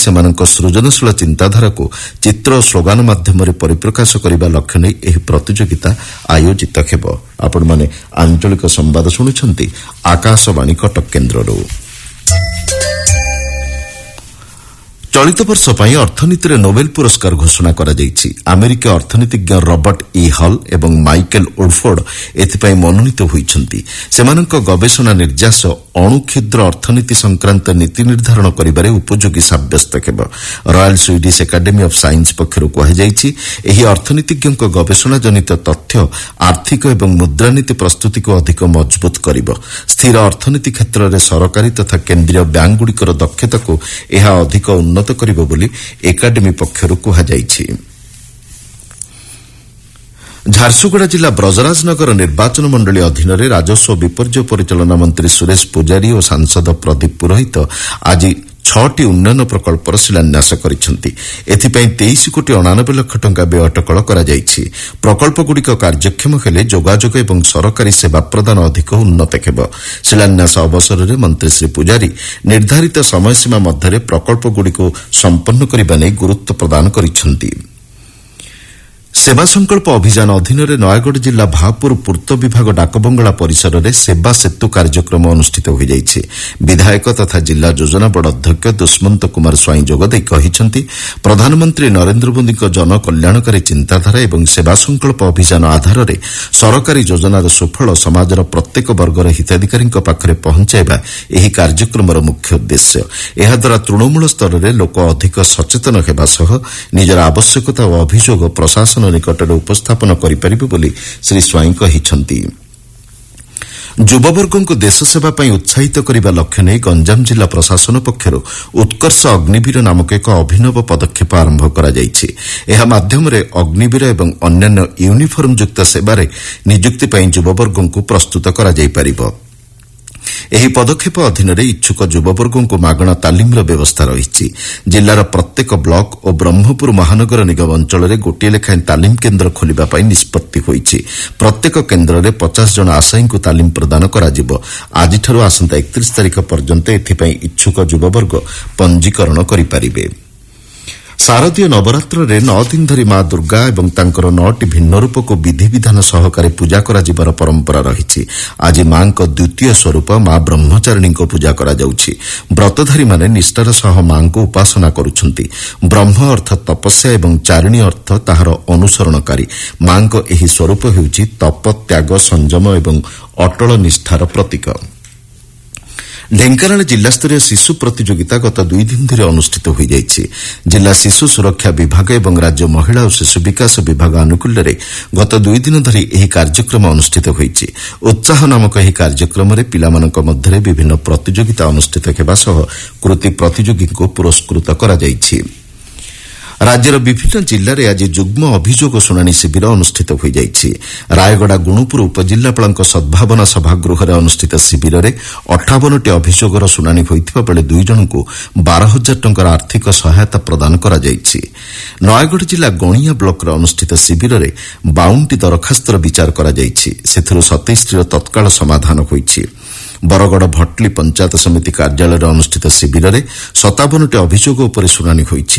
ସେମାନଙ୍କ ସୃଜନଶୀଳ ଚିନ୍ତାଧାରାକୁ ଚିତ୍ର ଓ ସ୍ଲୋଗାନ ମାଧ୍ୟମରେ ପରିପ୍ରକାଶ କରିବା ଲକ୍ଷ୍ୟ ନେଇ ଏହି ପ୍ରତିଯୋଗିତା ଆୟୋଜିତ ହେବ। ଆପଣମାନେ ଆଞ୍ଚଳିକ ସମ୍ବାଦ ଶୁଣୁଛନ୍ତି ଆକାଶବାଣୀ କଟକ କେନ୍ଦ୍ରରୁ। ଚଳିତ ବର୍ଷ ପାଇଁ ଅର୍ଥନୀତିରେ ନୋବେଲ ପୁରସ୍କାର ଘୋଷଣା କରାଯାଇଛି। ଆମେରିକୀୟ ଅର୍ଥନୀତିଜ୍ଞ ରବର୍ଟ ଇ ହଲ୍ ଏବଂ ମାଇକେଲ ଉଡଫୋର୍ଡ ଏଥିପାଇଁ ମନୋନୀତ ହୋଇଛନ୍ତି। ସେମାନଙ୍କ ଗବେଷଣା ନିର୍ଯାସ ଅଣୁ କ୍ଷୁଦ୍ର ଅର୍ଥନୀତି ସଂକ୍ରାନ୍ତ ନୀତି ନିର୍ଦ୍ଧାରଣ କରିବାରେ ଉପଯୋଗୀ ସାବ୍ୟସ୍ତ ହେବ। Royal Swedish academy of science ପକ୍ଷରୁ କୁହାଯାଇଛି, ଏହି ଅର୍ଥନୀତିଜ୍ଞଙ୍କ ଗବେଷଣା ଜନିତ ତଥ୍ୟ ଆର୍ଥିକ ଏବଂ ମୁଦ୍ରାନୀତି ପ୍ରସ୍ତୁତିକୁ ଅଧିକ ମଜବୁତ କରିବ। ସ୍ଥିର ଅର୍ଥନୀତି କ୍ଷେତ୍ରରେ ସରକାରୀ ତଥା କେନ୍ଦ୍ରୀୟ ବ୍ୟାଙ୍କଗୁଡ଼ିକର ଦକ୍ଷତାକୁ ଏହା ଅଧିକ ଉନ୍ନତ କରିବ ବୋଲି ଏକାଡେମୀ ପକ୍ଷରୁ କୁହାଯାଇଛି। ଝାରସୁଗୁଡ଼ା ଜିଲ୍ଲା ବ୍ରଜରାଜନଗର ନିର୍ବାଚନ ମଣ୍ଡଳୀ ଅଧୀନରେ ରାଜସ୍ୱ ଓ ବିପର୍ଯ୍ୟୟ ପରିଚାଳନା ମନ୍ତ୍ରୀ ସୁରେଶ ପୂଜାରୀ ଓ ସାଂସଦ ପ୍ରଦୀପ ପୁରୋହିତ ଆଜି 6ଟି ଉନ୍ନୟନ ପ୍ରକଳ୍ପର ଶିଳାନ୍ୟାସ କରିଛନ୍ତି। ଏଥିପାଇଁ 23 କୋଟି 89 ଲକ୍ଷ ଟଙ୍କା ବ୍ୟୟ ଅଟକଳ କରାଯାଇଛି। ପ୍ରକଳ୍ପଗୁଡ଼ିକ କାର୍ଯ୍ୟକ୍ଷମ ହେଲେ ଯୋଗାଯୋଗ ଏବଂ ସରକାରୀ ସେବା ପ୍ରଦାନ ଅଧିକ ଉନ୍ନତ ହେବ। ଶିଳାନ୍ୟାସ ଅବସରରେ ମନ୍ତ୍ରୀ ଶ୍ରୀ ପୂଜାରୀ ନିର୍ଦ୍ଧାରିତ ସମୟସୀମା ମଧ୍ୟରେ ପ୍ରକଳ୍ପଗୁଡ଼ିକୁ ସମ୍ପନ୍ନ କରିବା ନେଇ ଗୁରୁତ୍ୱ ପ୍ରଦାନ କରିଛନ୍ତି। ସେବା ସଂକଳ୍ପ ଅଭିଯାନ ଅଧୀନରେ ନୟାଗଡ଼ ଜିଲ୍ଲା ଭାପୁର ପୂର୍ତ୍ତ ବିଭାଗ ଡାକବଙ୍ଗଳା ପରିସରରେ ସେବା ସେତୁ କାର୍ଯ୍ୟକ୍ରମ ଅନୁଷ୍ଠିତ ହୋଇଯାଇଛି। ବିଧାୟକ ତଥା ଜିଲ୍ଲା ଯୋଜନା ବୋର୍ଡ ଅଧ୍ୟକ୍ଷ ଦୁଷ୍ମନ୍ତ କୁମାର ସ୍ୱାଇଁ ଯୋଗଦେଇ କହିଛନ୍ତି, ପ୍ରଧାନମନ୍ତ୍ରୀ ନରେନ୍ଦ୍ର ମୋଦିଙ୍କ ଜନକଲ୍ୟାଣକାରୀ ଚିନ୍ତାଧାରା ଏବଂ ସେବା ସଂକଳ୍ପ ଅଭିଯାନ ଆଧାରରେ ସରକାରୀ ଯୋଜନାର ସୁଫଳ ସମାଜର ପ୍ରତ୍ୟେକ ବର୍ଗର ହିତାଧିକାରୀଙ୍କ ପାଖରେ ପହଞ୍ଚାଇବା ଏହି କାର୍ଯ୍ୟକ୍ରମର ମୁଖ୍ୟ ଉଦ୍ଦେଶ୍ୟ। ଏହାଦ୍ୱାରା ତୃଣମୂଳ ସ୍ତରରେ ଲୋକ ଅଧିକ ସଚେତନ ହେବା ସହ ନିଜର ଆବଶ୍ୟକତା ଓ ଅଭିଯୋଗ ପ୍ରଶାସନ ନିକଟରେ ଉପସ୍ଥାପନ କରିପାରିବେ ବୋଲି ଶ୍ରୀ ସ୍ୱାଇଁ କହିଛନ୍ତି। ଯୁବବର୍ଗଙ୍କୁ ଦେଶସେବା ପାଇଁ ଉତ୍ସାହିତ କରିବା ଲକ୍ଷ୍ୟ ନେଇ ଗଞ୍ଜାମ ଜିଲ୍ଲା ପ୍ରଶାସନ ପକ୍ଷରୁ ଉତ୍କର୍ଷ ଅଗ୍ନିବୀର ନାମକ ଏକ ଅଭିନବ ପଦକ୍ଷେପ ଆରମ୍ଭ କରାଯାଇଛି। ଏହା ମାଧ୍ୟମରେ ଅଗ୍ନିବୀର ଏବଂ ଅନ୍ୟାନ୍ୟ ୟୁନିଫର୍ମଯୁକ୍ତ ସେବାରେ ନିଯୁକ୍ତି ପାଇଁ ଯୁବବର୍ଗଙ୍କୁ ପ୍ରସ୍ତୁତ କରାଯାଇପାରିବ। ଏହି ପଦକ୍ଷେପ ଅଧୀନରେ ଇଚ୍ଛୁକ ଯୁବବର୍ଗଙ୍କୁ ମାଗଣା ତାଲିମର ବ୍ୟବସ୍ଥା ରହିଛି। ଜିଲ୍ଲାର ପ୍ରତ୍ୟେକ ବ୍ଲକ ଓ ବ୍ରହ୍ମପୁର ମହାନଗର ନିଗମ ଅଞ୍ଚଳରେ ଗୋଟିଏ ଲେଖାଏଁ ତାଲିମ କେନ୍ଦ୍ର ଖୋଲିବା ପାଇଁ ନିଷ୍ପତ୍ତି ହୋଇଛି। ପ୍ରତ୍ୟେକ କେନ୍ଦ୍ରରେ 50 ଜଣ ଆଶାୟୀଙ୍କୁ ତାଲିମ ପ୍ରଦାନ କରାଯିବ। ଆଜିଠାରୁ ଆସନ୍ତା 31 ତାରିଖ ପର୍ଯ୍ୟନ୍ତ ଏଥିପାଇଁ ଇଚ୍ଛୁକ ଯୁବବର୍ଗ ପଞ୍ଜୀକରଣ କରିପାରିବେ। ଶାରଦୀୟ ନବରାତ୍ରରେ 9 ଦିନ ଧରି ମା ଦୁର୍ଗା ଏବଂ ତାଙ୍କର 9ଟି ଭିନ୍ନ ରୂପକୁ ବିଧିବିଧାନ ସହକାରେ ପୂଜା କରାଯିବାର ପରମ୍ପରା ରହିଛି। ଆଜି ମାଙ୍କ ଦ୍ୱିତୀୟ ସ୍ୱରୂପ ମା ବ୍ରହ୍ମଚାରିଣୀଙ୍କ ପୂଜା କରାଯାଉଛି। ବ୍ରତଧାରୀମାନେ ନିଷ୍ଠାର ସହ ମାଙ୍କୁ ଉପାସନା କରୁଛନ୍ତି। ବ୍ରହ୍ମ ଅର୍ଥ ତପସ୍ୟା ଏବଂ ଚାରିଣୀ ଅର୍ଥ ତାହାର ଅନୁସରଣକାରୀ। ମାଙ୍କ ଏହି ସ୍ୱରୂପ ହେଉଛି ତପ, ତ୍ୟାଗ, ସଂଯମ ଏବଂ ଅଟଳ ନିଷ୍ଠାର ପ୍ରତୀକ। ଢେଙ୍କାନାଳ ଜିଲ୍ଲାସ୍ତରୀୟ ଶିଶୁ ପ୍ରତିଯୋଗିତା ଗତ 2 ଦିନ ଧରି ଅନୁଷ୍ଠିତ ହୋଇଯାଇଛି। ଜିଲ୍ଲା ଶିଶୁ ସୁରକ୍ଷା ବିଭାଗ ଏବଂ ରାଜ୍ୟ ମହିଳା ଓ ଶିଶୁ ବିକାଶ ବିଭାଗ ଆନୁକୂଲ୍ୟରେ ଗତ 2 ଦିନ ଧରି ଏହି କାର୍ଯ୍ୟକ୍ରମ ଅନୁଷ୍ଠିତ ହୋଇଛି। ଉତ୍ସାହ ନାମକ ଏହି କାର୍ଯ୍ୟକ୍ରମରେ ପିଲାମାନଙ୍କ ମଧ୍ୟରେ ବିଭିନ୍ନ ପ୍ରତିଯୋଗିତା ଅନୁଷ୍ଠିତ ହେବା ସହ କୃତି ପ୍ରତିଯୋଗୀଙ୍କୁ ପୁରସ୍କୃତ କରାଯାଇଛି। ରାଜ୍ୟର ବିଭିନ୍ନ ଜିଲ୍ଲାରେ ଆଜି ଯୁଗ୍ମ ଅଭିଯୋଗ ଶୁଣାଣି ଶିବିର ଅନୁଷ୍ଠିତ ହୋଇଯାଇଛି। ରାୟଗଡ଼ା ଗୁଣୁପୁର ଉପଜିଲ୍ଲାପାଳଙ୍କ ସଦ୍ଭାବନା ସଭାଗୃହରେ ଅନୁଷ୍ଠିତ ଶିବିରରେ 58ଟି ଅଭିଯୋଗର ଶୁଣାଣି ହୋଇଥିବା ବେଳେ 2 ଜଣଙ୍କୁ 12,000 ଟଙ୍କାର ଆର୍ଥିକ ସହାୟତା ପ୍ରଦାନ କରାଯାଇଛି। ନୟାଗଡ଼ ଜିଲ୍ଲା ଗଣିଆ ବ୍ଲକରେ ଅନୁଷ୍ଠିତ ଶିବିରରେ 52ଟି ଦରଖାସ୍ତର ବିଚାର କରାଯାଇଛି। ସେଥିରୁ 27ଟିର ତତ୍କାଳ ସମାଧାନ ହୋଇଛି। ବରଗଡ଼ ଭଟଲି ପଞ୍ଚାୟତ ସମିତି କାର୍ଯ୍ୟାଳୟରେ ଅନୁଷ୍ଠିତ ଶିବିରରେ 57ଟି ଅଭିଯୋଗ ଉପରେ ଶୁଣାଣି ହୋଇଛି।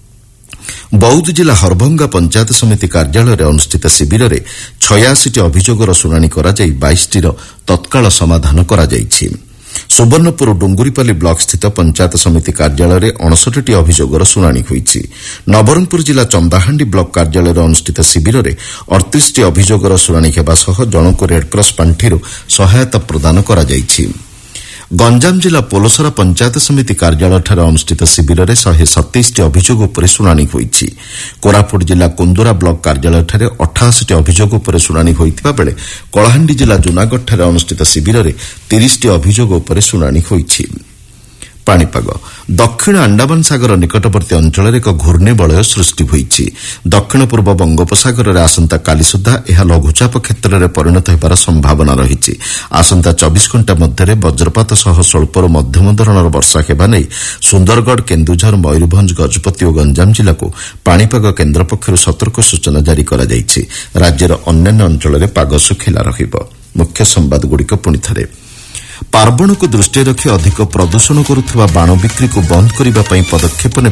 ବୌଦ୍ଧ ଜିଲ୍ଲା ହରଭଙ୍ଗା ପଞ୍ଚାୟତ ସମିତି କାର୍ଯ୍ୟାଳୟରେ ଅନୁଷ୍ଠିତ ଶିବିରରେ 86ଟି ଅଭିଯୋଗର ଶୁଣାଣି କରାଯାଇ 22ଟିର ତତ୍କାଳ ସମାଧାନ କରାଯାଇଛି। ସୁବର୍ଣ୍ଣପୁର ଡୁଙ୍ଗୁରିପାଲି ବ୍ଲକସ୍ଥିତ ପଞ୍ଚାୟତ ସମିତି କାର୍ଯ୍ୟାଳୟରେ 59ଟି ଅଭିଯୋଗର ଶୁଣାଣି ହୋଇଛି। ନବରଙ୍ଗପୁର ଜିଲ୍ଲା ଚନ୍ଦାହାଣ୍ଡି ବ୍ଲକ କାର୍ଯ୍ୟାଳୟରେ ଅନୁଷ୍ଠିତ ଶିବିରରେ 38ଟି ଅଭିଯୋଗର ଶୁଣାଣି ହେବା ସହ ଜଣଙ୍କୁ ରେଡ୍କ୍ରସ ପାଣ୍ଠିରୁ ସହାୟତା ପ୍ରଦାନ କରାଯାଇଛି। ଗଞ୍ଜାମ ଜିଲ୍ଲା ପୋଲସରା ପଞ୍ଚାୟତ ସମିତି କାର୍ଯ୍ୟାଳୟଠାରେ ଅନୁଷ୍ଠିତ ଶିବିରରେ 127ଟି ଅଭିଯୋଗ ଉପରେ ଶୁଣାଣି ହୋଇଛି। କୋରାପୁଟ ଜିଲ୍ଲା କୁନ୍ଦୁରା ବ୍ଲକ କାର୍ଯ୍ୟାଳୟଠାରେ 88ଟି ଅଭିଯୋଗ ଉପରେ ଶୁଣାଣି ହୋଇଥିବା ବେଳେ କଳାହାଣ୍ଡି ଜିଲ୍ଲା ଜୁନାଗଡ଼ଠାରେ ଅନୁଷ୍ଠିତ ଶିବିରରେ 30ଟି ଅଭିଯୋଗ ଉପରେ ଶୁଣାଣି ହୋଇଛି। ପାଣିପାଗ। ଦକ୍ଷିଣ ଆଣ୍ଡାମାନ ସାଗର ନିକଟବର୍ତ୍ତୀ ଅଞ୍ଚଳରେ ଏକ ଘୂର୍ଣ୍ଣିବଳୟ ସୃଷ୍ଟି ହୋଇଛି। ଦକ୍ଷିଣ ପୂର୍ବ ବଙ୍ଗୋପସାଗରରେ ଆସନ୍ତାକାଲି ସୁଦ୍ଧା ଏହା ଲଘୁଚାପ କ୍ଷେତ୍ରରେ ପରିଣତ ହେବାର ସମ୍ଭାବନା ରହିଛି। ଆସନ୍ତା 24 ଘଣ୍ଟା ମଧ୍ୟରେ ବଜ୍ରପାତ ସହ ସ୍ୱଳ୍ପରୁ ମଧ୍ୟମ ଧରଣର ବର୍ଷା ହେବା ନେଇ ସୁନ୍ଦରଗଡ଼, କେନ୍ଦୁଝର, ମୟୂରଭଞ୍ଜ, ଗଜପତି ଓ ଗଞ୍ଜାମ ଜିଲ୍ଲାକୁ ପାଣିପାଗ କେନ୍ଦ୍ର ପକ୍ଷରୁ ସତର୍କ ସୂଚନା ଜାରି କରାଯାଇଛି। ରାଜ୍ୟର ଅନ୍ୟାନ୍ୟ ଅଞ୍ଚଳରେ ପାଗ ଶୁଖିଲା ରହିବ। ମୁଖ୍ୟ ସମ୍ବାଦଗୁଡ଼ିକ ପୁଣିଥରେ। ପାର୍ବଣକୁ ଦୃଷ୍ଟିରେ ରଖି ଅଧିକ ପ୍ରଦୂଷଣ କରୁଥିବା ବାଣ ବିକ୍ରିକୁ ବନ୍ଦ କରିବା ପାଇଁ ପଦକ୍ଷେପ